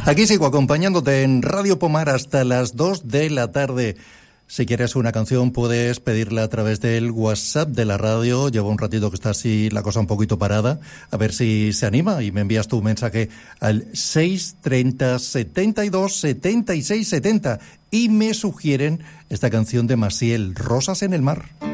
Aquí sigo acompañándote en Radio Pomar hasta las 2 de la tarde. Si quieres una canción puedes pedirla a través del WhatsApp de la radio. Lleva un ratito que está así la cosa un poquito parada. A ver si se anima y me envías tu mensaje al 630 72 76 70 y me sugieren esta canción de Maciel, Rosas en el mar.